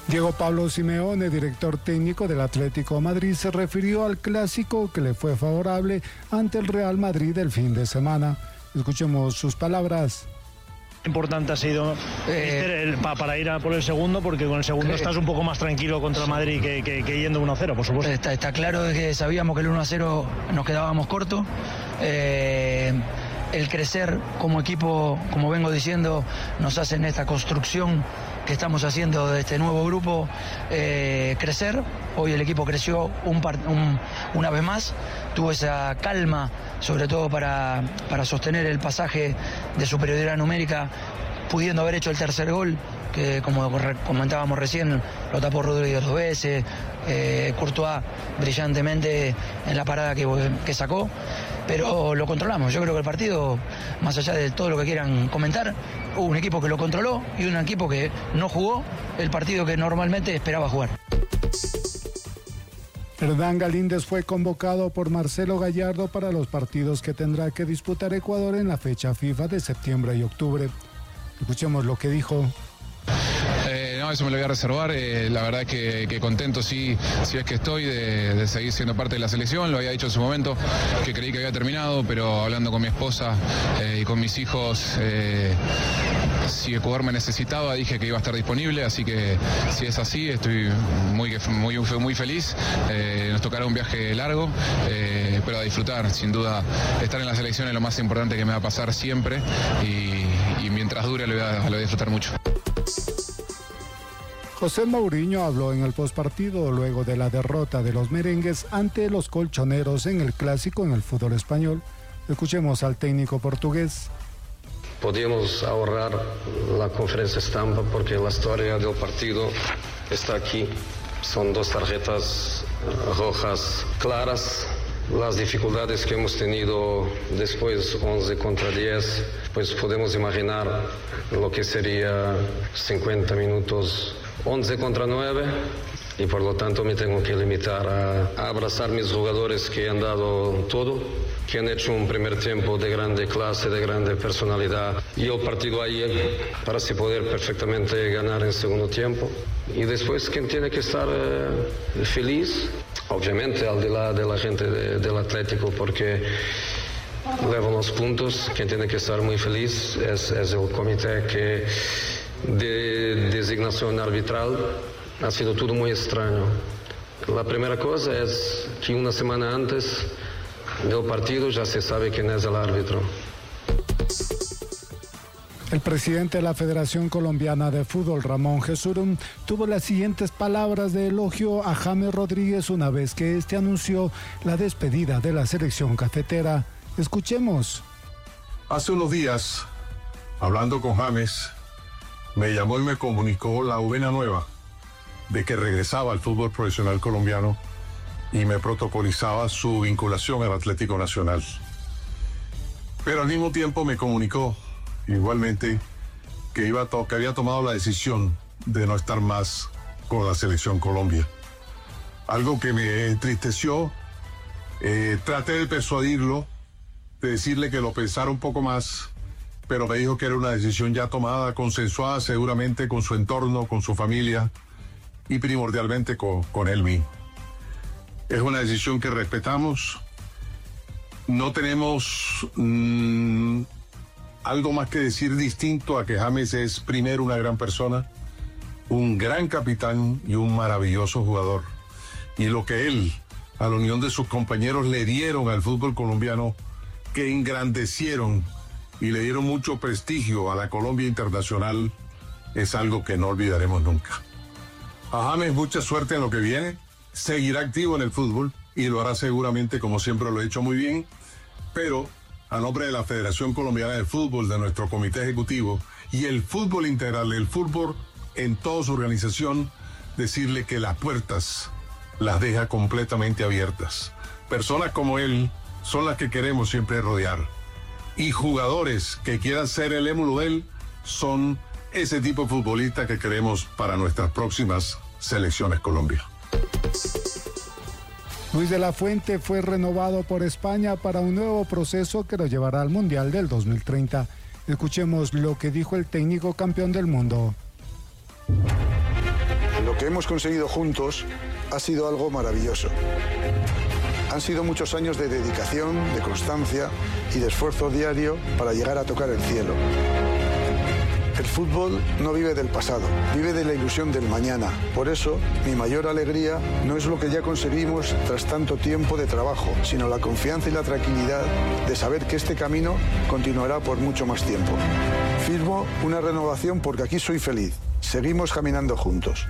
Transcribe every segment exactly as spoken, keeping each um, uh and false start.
Diego Pablo Simeone, director técnico del Atlético de Madrid, se refirió al clásico que le fue favorable ante el Real Madrid el fin de semana. Escuchemos sus palabras. Importante ha sido eh, el, pa, para ir a por el segundo, porque con el segundo estás un poco más tranquilo contra el Madrid que, que, que yendo uno a cero, por supuesto. Está, está claro que sabíamos que el uno a cero nos quedábamos cortos. Eh, el crecer como equipo, como vengo diciendo, nos hace en esta construcción que estamos haciendo de este nuevo grupo eh, crecer. Hoy el equipo creció un, un, una vez más, tuvo esa calma, sobre todo para, para sostener el pasaje de superioridad numérica, pudiendo haber hecho el tercer gol, que como comentábamos recién, lo tapó Rodríguez dos veces, eh, Courtois brillantemente en la parada que, que sacó, pero lo controlamos. Yo creo que el partido, más allá de todo lo que quieran comentar, hubo un equipo que lo controló y un equipo que no jugó el partido que normalmente esperaba jugar. Hernán Galíndez fue convocado por Marcelo Gallardo para los partidos que tendrá que disputar Ecuador en la fecha FIFA de septiembre y octubre. Escuchemos lo que dijo. Eh, no, eso me lo voy a reservar. Eh, la verdad que, que contento sí, sí es que estoy de, de seguir siendo parte de la selección. Lo había dicho en su momento que creí que había terminado, pero hablando con mi esposa eh, y con mis hijos, eh, si Ecuador me necesitaba, dije que iba a estar disponible, así que si es así, estoy muy, muy, muy feliz. Eh, nos tocará un viaje largo, eh, pero a disfrutar, sin duda. Estar en la selección es lo más importante que me va a pasar siempre y, y mientras dure lo voy a, lo voy a disfrutar mucho. José Mourinho habló en el postpartido luego de la derrota de los merengues ante los colchoneros en el clásico en el fútbol español. Escuchemos al técnico portugués. Podemos ahorrar la conferencia estampa porque la historia del partido está aquí. Son dos tarjetas rojas claras. Las dificultades que hemos tenido después, once contra diez, pues podemos imaginar lo que sería cincuenta minutos, once contra nueve, y por lo tanto me tengo que limitar a, a abrazar mis jugadores que han dado todo, que han hecho un primer tiempo de grande clase, de grande personalidad, y el partido ahí para así poder perfectamente ganar en segundo tiempo. Y después, ¿quién tiene que estar eh, feliz? Obviamente al de la, de la gente de, del Atlético, porque llevan los puntos. Quien tiene que estar muy feliz es, es el comité que de designación arbitral. Ha sido todo muy extraño. La primera cosa es que una semana antes del partido ya se sabe quién es el árbitro. El presidente de la Federación Colombiana de Fútbol, Ramón Jesurún, tuvo las siguientes palabras de elogio a James Rodríguez una vez que este anunció la despedida de la selección cafetera. Escuchemos. Hace unos días, hablando con James, me llamó y me comunicó la buena nueva de que regresaba al fútbol profesional colombiano y me protocolizaba su vinculación al Atlético Nacional. Pero al mismo tiempo me comunicó igualmente que, iba a to- que había tomado la decisión de no estar más con la selección Colombia. Algo que me entristeció. Eh, traté de persuadirlo, de decirle que lo pensara un poco más, pero me dijo que era una decisión ya tomada, consensuada seguramente con su entorno, con su familia y primordialmente con, con él mismo. Es una decisión que respetamos. No tenemos mmm, algo más que decir distinto a que James es primero una gran persona, un gran capitán y un maravilloso jugador. Y lo que él, a la unión de sus compañeros, le dieron al fútbol colombiano, que engrandecieron y le dieron mucho prestigio a la Colombia internacional, es algo que no olvidaremos nunca. A James mucha suerte en lo que viene, seguirá activo en el fútbol y lo hará seguramente como siempre lo ha hecho muy bien, pero a nombre de la Federación Colombiana de Fútbol, de nuestro comité ejecutivo y el fútbol integral, el fútbol en toda su organización, decirle que las puertas las deja completamente abiertas. Personas como él son las que queremos siempre rodear. Y jugadores que quieran ser el émulo de él son ese tipo de futbolistas que queremos para nuestras próximas selecciones Colombia. Luis de la Fuente fue renovado por España para un nuevo proceso que lo llevará al Mundial del dos mil treinta. Escuchemos lo que dijo el técnico campeón del mundo. Lo que que hemos conseguido juntos ha sido algo maravilloso. Han sido muchos años de dedicación, de constancia y de esfuerzo diario para llegar a tocar el cielo. El fútbol no vive del pasado, vive de la ilusión del mañana. Por eso, mi mayor alegría no es lo que ya conseguimos tras tanto tiempo de trabajo, sino la confianza y la tranquilidad de saber que este camino continuará por mucho más tiempo. Firmo una renovación porque aquí soy feliz. Seguimos caminando juntos.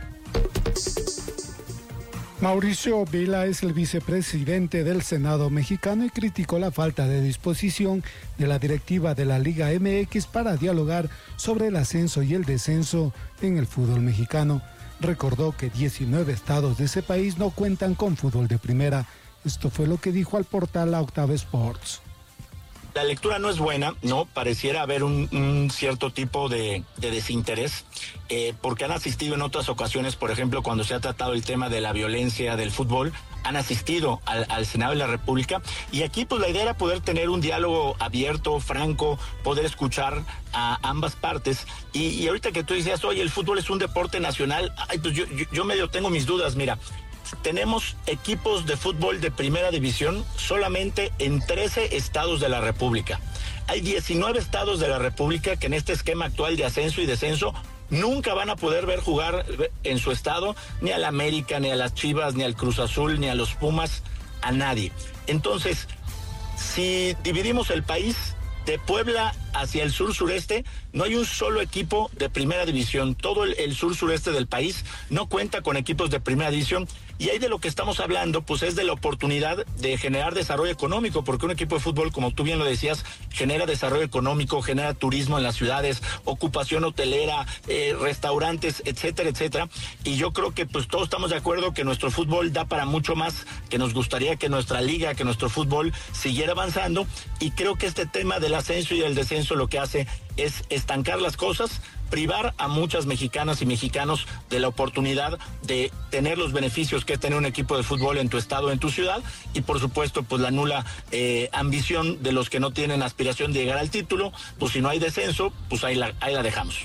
Mauricio Vila es el vicepresidente del Senado mexicano y criticó la falta de disposición de la directiva de la Liga M X para dialogar sobre el ascenso y el descenso en el fútbol mexicano. Recordó que diecinueve estados de ese país no cuentan con fútbol de primera. Esto fue lo que dijo al portal La Octava Sports. La lectura no es buena, ¿no? Pareciera haber un, un cierto tipo de, de desinterés, eh, porque han asistido en otras ocasiones, por ejemplo, cuando se ha tratado el tema de la violencia del fútbol, han asistido al, al Senado de la República, y aquí pues la idea era poder tener un diálogo abierto, franco, poder escuchar a ambas partes, y, y ahorita que tú decías, oye, el fútbol es un deporte nacional, ay, pues yo, yo, yo medio tengo mis dudas, mira. Tenemos equipos de fútbol de primera división solamente en trece estados de la República. Hay diecinueve estados de la República que en este esquema actual de ascenso y descenso nunca van a poder ver jugar en su estado ni al América, ni a las Chivas, ni al Cruz Azul, ni a los Pumas, a nadie. Entonces, si dividimos el país de Puebla hacia el sur-sureste, no hay un solo equipo de primera división. Todo el, el sur-sureste del país no cuenta con equipos de primera división. Y ahí de lo que estamos hablando, pues es de la oportunidad de generar desarrollo económico, porque un equipo de fútbol, como tú bien lo decías, genera desarrollo económico, genera turismo en las ciudades, ocupación hotelera, eh, restaurantes, etcétera, etcétera. Y yo creo que pues todos estamos de acuerdo que nuestro fútbol da para mucho más, que nos gustaría que nuestra liga, que nuestro fútbol siguiera avanzando. Y creo que este tema del ascenso y del descenso lo que hace es estancar las cosas, privar a muchas mexicanas y mexicanos de la oportunidad de tener los beneficios que es tener un equipo de fútbol en tu estado, en tu ciudad, y por supuesto pues la nula eh, ambición de los que no tienen aspiración de llegar al título. Pues si no hay descenso, pues ahí la, ahí la dejamos.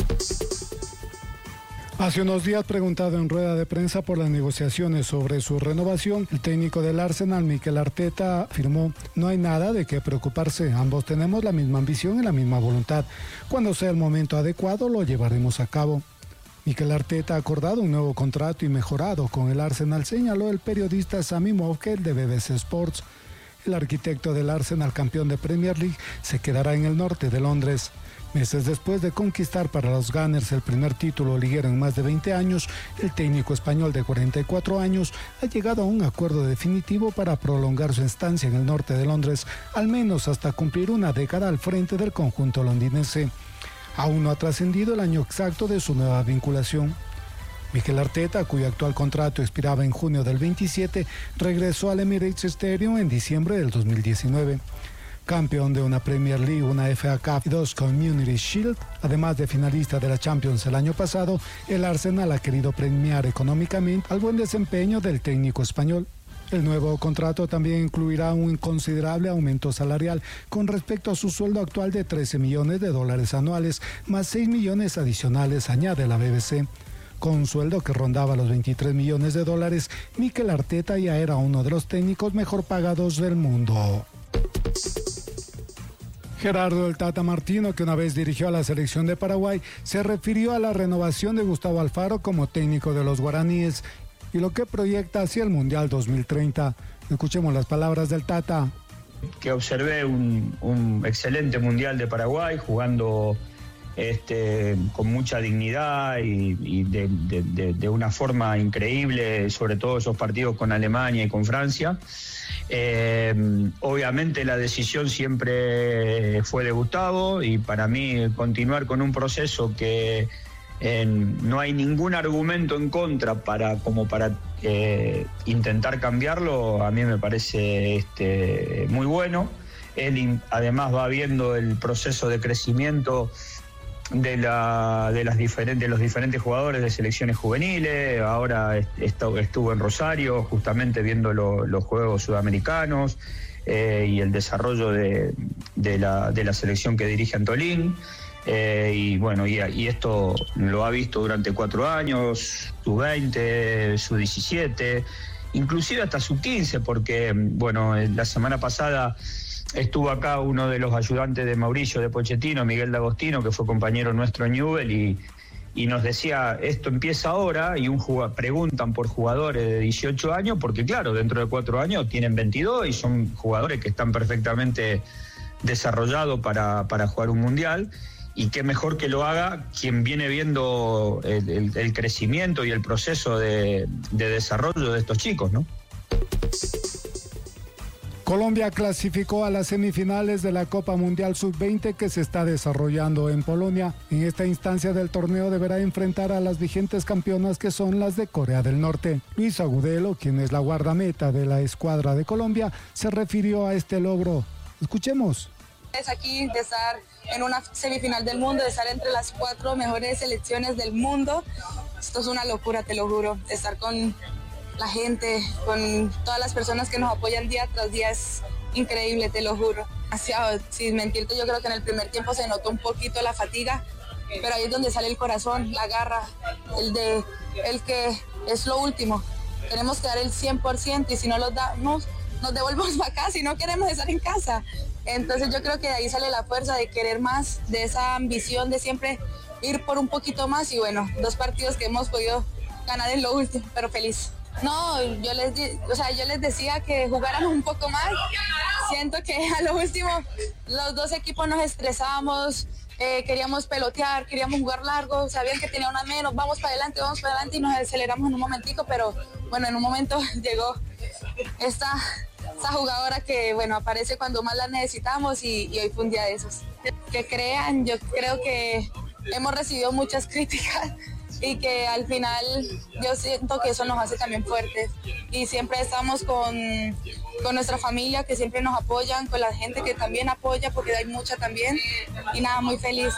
Hace unos días, preguntado en rueda de prensa por las negociaciones sobre su renovación, el técnico del Arsenal, Mikel Arteta, afirmó: no hay nada de qué preocuparse, ambos tenemos la misma ambición y la misma voluntad. Cuando sea el momento adecuado, lo llevaremos a cabo. Mikel Arteta ha acordado un nuevo contrato y mejorado con el Arsenal, señaló el periodista Sami Mowkel de B B C Sports. El arquitecto del Arsenal, campeón de Premier League, se quedará en el norte de Londres. Meses después de conquistar para los Gunners el primer título liguero en más de veinte años, el técnico español de cuarenta y cuatro años ha llegado a un acuerdo definitivo para prolongar su estancia en el norte de Londres, al menos hasta cumplir una década al frente del conjunto londinense. Aún no ha trascendido el año exacto de su nueva vinculación. Mikel Arteta, cuyo actual contrato expiraba en junio del veintisiete, regresó al Emirates Stadium en diciembre del dos mil diecinueve. Campeón de una Premier League, una F A Cup y dos Community Shield, además de finalista de la Champions el año pasado, el Arsenal ha querido premiar económicamente al buen desempeño del técnico español. El nuevo contrato también incluirá un considerable aumento salarial con respecto a su sueldo actual de trece millones de dólares anuales, más seis millones adicionales, añade la B B C. Con un sueldo que rondaba los veintitrés millones de dólares, Mikel Arteta ya era uno de los técnicos mejor pagados del mundo. Gerardo el Tata Martino, que una vez dirigió a la selección de Paraguay, se refirió a la renovación de Gustavo Alfaro como técnico de los guaraníes y lo que proyecta hacia el Mundial dos mil treinta. Escuchemos las palabras del Tata. Que observé un, un excelente Mundial de Paraguay, jugando este, con mucha dignidad y, y de, de, de, de una forma increíble, sobre todo esos partidos con Alemania y con Francia. Eh, obviamente la decisión siempre fue de Gustavo, y para mí continuar con un proceso que eh, no hay ningún argumento en contra para como para eh, intentar cambiarlo, a mí me parece este, muy bueno. Él además va viendo el proceso de crecimiento de, la, de, las diferentes, de los diferentes jugadores de selecciones juveniles. Ahora estuvo en Rosario justamente viendo lo, los juegos sudamericanos eh, y el desarrollo de, de, la, de la selección que dirige Antolín. Eh, y bueno, y, y esto lo ha visto durante cuatro años, sub veinte, sub diecisiete, inclusive hasta sub quince, porque bueno, la semana pasada estuvo acá uno de los ayudantes de Mauricio de Pochettino, Miguel D'Agostino, que fue compañero nuestro en Newell, y, y nos decía, esto empieza ahora, y un jugador, preguntan por jugadores de dieciocho años, porque claro, dentro de cuatro años tienen veintidós y son jugadores que están perfectamente desarrollados para, para jugar un mundial, y qué mejor que lo haga quien viene viendo el, el, el crecimiento y el proceso de, de desarrollo de estos chicos, ¿no? Colombia clasificó a las semifinales de la Copa Mundial sub veinte que se está desarrollando en Polonia. En esta instancia del torneo deberá enfrentar a las vigentes campeonas que son las de Corea del Norte. Luis Agudelo, quien es la guardameta de la escuadra de Colombia, se refirió a este logro. Escuchemos. Es aquí de estar en una semifinal del mundo, de estar entre las cuatro mejores selecciones del mundo. Esto es una locura, te lo juro, de estar con la gente, con todas las personas que nos apoyan día tras día, es increíble, te lo juro. Demasiado, sin mentirte, yo creo que en el primer tiempo se notó un poquito la fatiga, pero ahí es donde sale el corazón, la garra, el de el que es lo último. Tenemos que dar el cien por ciento y si no lo damos, nos devolvemos para acá, si no queremos estar en casa. Entonces yo creo que de ahí sale la fuerza de querer más, de esa ambición de siempre ir por un poquito más, y bueno, dos partidos que hemos podido ganar en lo último, pero feliz. No, yo les, o sea, yo les decía que jugaran un poco más. Siento que a lo último los dos equipos nos estresábamos, eh, queríamos pelotear, queríamos jugar largo, sabían que tenía una menos, vamos para adelante, vamos para adelante y nos aceleramos en un momentico, pero bueno, en un momento llegó esta, esta jugadora que bueno, aparece cuando más la necesitamos y, y hoy fue un día de esos. Que crean, yo creo que hemos recibido muchas críticas y que al final yo siento que eso nos hace también fuertes y siempre estamos con, con nuestra familia que siempre nos apoyan, con la gente que también apoya porque hay mucha también y nada, muy feliz.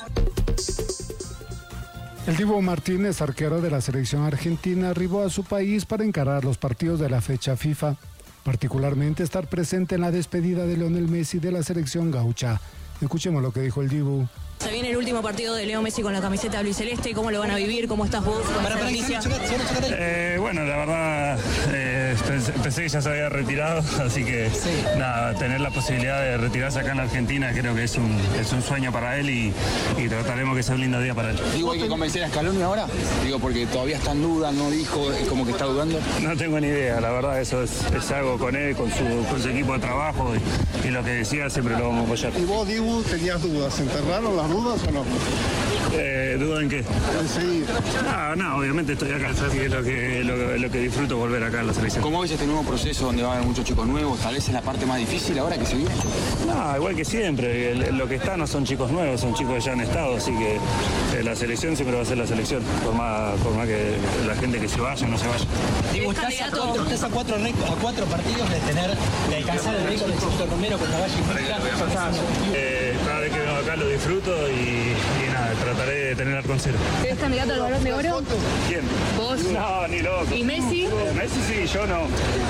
El Dibu Martínez, arquero de la selección argentina, arribó a su país para encarar los partidos de la fecha FIFA, particularmente estar presente en la despedida de Lionel Messi de la selección gaucha. Escuchemos lo que dijo el Dibu. Se viene el último partido de Leo Messi con la camiseta albiceleste. ¿Cómo lo van a vivir? ¿Cómo estás vos? Para, para, eh, bueno, la verdad, eh, pensé, pensé que ya se había retirado, así que sí. Nada, tener la posibilidad de retirarse acá en la Argentina creo que es un, es un sueño para él y, y trataremos que sea un lindo día para él. Digo, ¿hay que convencer a Scaloni ahora? Digo, porque todavía está en duda, no dijo, como que está dudando. No tengo ni idea, la verdad, eso es, es algo con él, con su, con su equipo de trabajo y, y lo que decía siempre lo vamos a apoyar. ¿Y vos, Dibu, tenías dudas? ¿Se enterraron las dudas o no? Eh, ¿Duda en qué? Sí. No, no, obviamente estoy acá, así que es lo que, lo, lo que disfruto volver acá a la selección. ¿Cómo ves este nuevo proceso donde va a haber muchos chicos nuevos? Tal vez es la parte más difícil ahora que se viene. No, igual que siempre, el, lo que está no son chicos nuevos, son chicos que ya han estado, así que eh, la selección siempre va a ser la selección, por más, por más que la gente que se vaya no se vaya. Digo, estás a cuatro, estás a cuatro, a cuatro partidos de tener, de alcanzar el récord de Justo Romero con Caballo y eh, Cada vez que vengo acá lo disfruto y, y nada, trataré de tener al concierto. ¿Eres candidato al Balón de Oro? ¿Quién? ¿Vos? No, ni loco. ¿Y Messi? Messi sí, yo no.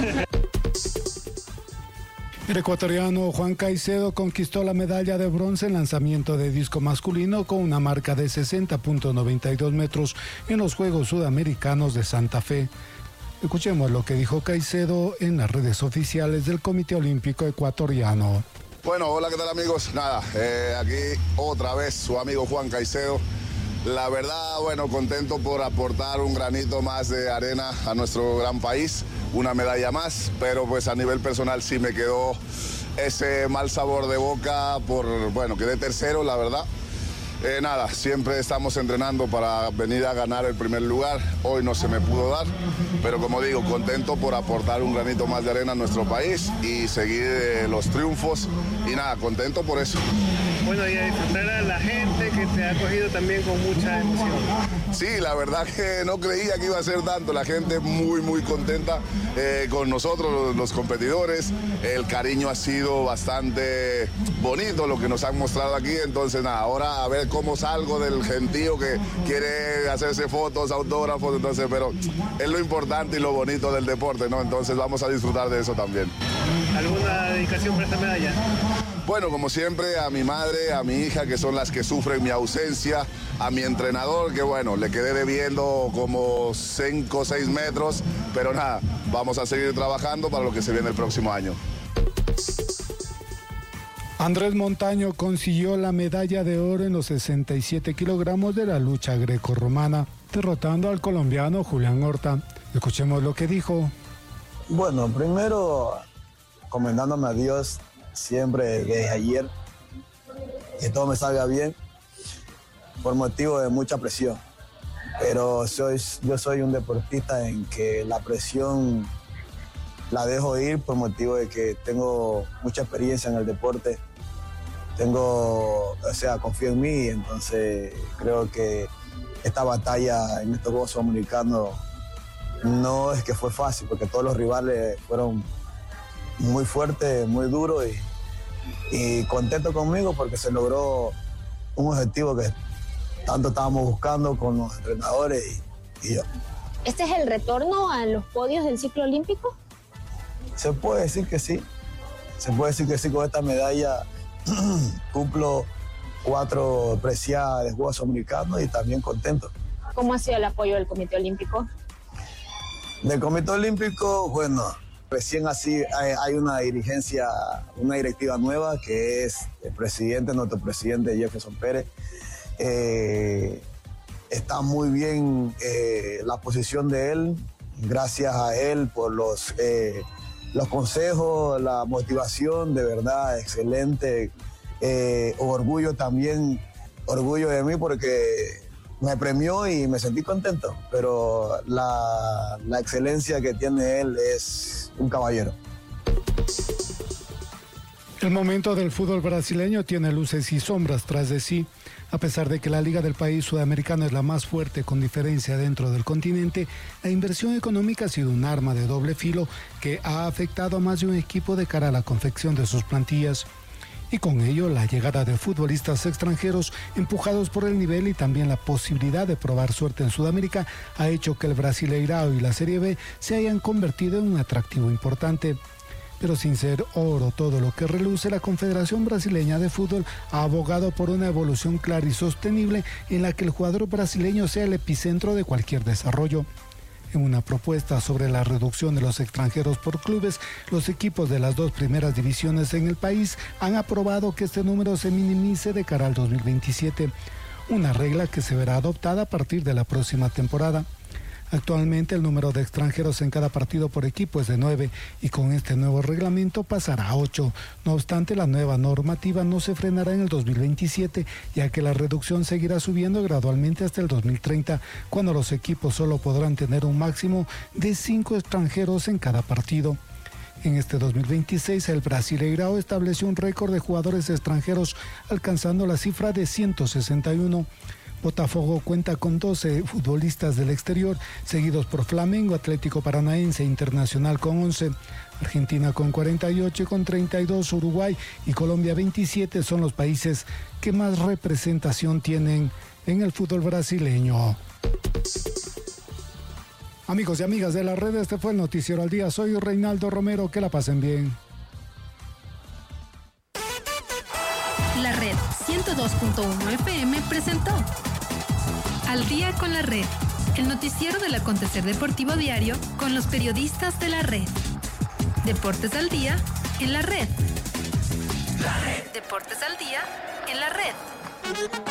El ecuatoriano Juan Caicedo conquistó la medalla de bronce en lanzamiento de disco masculino con una marca de sesenta punto noventa y dos metros en los Juegos Sudamericanos de Santa Fe. Escuchemos lo que dijo Caicedo en las redes oficiales del Comité Olímpico Ecuatoriano. Bueno, hola, ¿qué tal amigos? Nada, eh, aquí otra vez su amigo Juan Caicedo. La verdad, bueno, contento por aportar un granito más de arena a nuestro gran país, una medalla más, pero pues a nivel personal sí me quedó ese mal sabor de boca por, bueno, quedé tercero, la verdad. Eh, nada, siempre estamos entrenando para venir a ganar el primer lugar. Hoy no se me pudo dar, pero como digo, contento por aportar un granito más de arena a nuestro país y seguir eh, los triunfos. Y nada, contento por eso. Bueno, y a disfrutar a la gente que te ha acogido también con mucha emoción. Sí, la verdad que no creía que iba a ser tanto. La gente muy, muy contenta eh, con nosotros, los, los competidores. El cariño ha sido bastante bonito, lo que nos han mostrado aquí. Entonces, nada, ahora a ver cómo salgo del gentío que quiere hacerse fotos, autógrafos. Entonces, pero es lo importante y lo bonito del deporte, ¿no? Entonces, vamos a disfrutar de eso también. ¿Alguna dedicación para esta medalla? Bueno, como siempre, a mi madre, a mi hija, que son las que sufren mi ausencia, a mi entrenador, que bueno, le quedé debiendo como cinco o seis metros, pero nada, vamos a seguir trabajando para lo que se viene el próximo año. Andrés Montaño consiguió la medalla de oro en los sesenta y siete kilogramos de la lucha grecorromana, derrotando al colombiano Julián Horta. Escuchemos lo que dijo. Bueno, primero, comendándome a Dios siempre desde ayer, que todo me salga bien, por motivo de mucha presión. Pero soy, yo soy un deportista en que la presión la dejo ir por motivo de que tengo mucha experiencia en el deporte. Tengo, o sea, confío en mí, entonces creo que esta batalla en estos Juegos Sudamericanos no es que fue fácil, porque todos los rivales fueron muy fuertes, muy duros y, y contento conmigo porque se logró un objetivo que tanto estábamos buscando con los entrenadores y, y yo. ¿Este es el retorno a los podios del ciclo olímpico? Se puede decir que sí, se puede decir que sí. Con esta medalla cumplo cuatro preciadas de Juegos Sudamericanos y también contento. ¿Cómo ha sido el apoyo del Comité Olímpico? Del Comité Olímpico, bueno, recién así hay, hay una dirigencia, una directiva nueva que es el presidente, nuestro presidente Jefferson Pérez. Eh, está muy bien eh, la posición de él, gracias a él por los... Eh, Los consejos, la motivación, de verdad, excelente. Eh, orgullo también, orgullo de mí porque me premió y me sentí contento. Pero la, la excelencia que tiene él es un caballero. El momento del fútbol brasileño tiene luces y sombras tras de sí. A pesar de que la liga del país sudamericano es la más fuerte con diferencia dentro del continente, la inversión económica ha sido un arma de doble filo que ha afectado a más de un equipo de cara a la confección de sus plantillas. Y con ello, la llegada de futbolistas extranjeros empujados por el nivel y también la posibilidad de probar suerte en Sudamérica ha hecho que el Brasileirao y la Serie B se hayan convertido en un atractivo importante. Pero sin ser oro todo lo que reluce, la Confederación Brasileña de Fútbol ha abogado por una evolución clara y sostenible en la que el jugador brasileño sea el epicentro de cualquier desarrollo. En una propuesta sobre la reducción de los extranjeros por clubes, los equipos de las dos primeras divisiones en el país han aprobado que este número se minimice de cara al dos mil veintisiete, una regla que se verá adoptada a partir de la próxima temporada. Actualmente el número de extranjeros en cada partido por equipo es de nueve y con este nuevo reglamento pasará a ocho. No obstante, la nueva normativa no se frenará en el dos mil veintisiete, ya que la reducción seguirá subiendo gradualmente hasta el dos mil treinta, cuando los equipos solo podrán tener un máximo de cinco extranjeros en cada partido. En este dos mil veintiséis, el Brasileirao estableció un récord de jugadores extranjeros, alcanzando la cifra de ciento sesenta y uno. Botafogo cuenta con doce futbolistas del exterior, seguidos por Flamengo, Atlético Paranaense, Internacional con once, Argentina con cuarenta y ocho, con treinta y dos, Uruguay y Colombia veintisiete son los países que más representación tienen en el fútbol brasileño. Amigos y amigas de la red, este fue el Noticiero al Día. Soy Reinaldo Romero, que la pasen bien. La Red ciento dos punto uno F M presentó Al Día con la Red, el noticiero del acontecer deportivo diario con los periodistas de la red. Deportes al Día en la Red. La Red. Deportes al Día en la Red.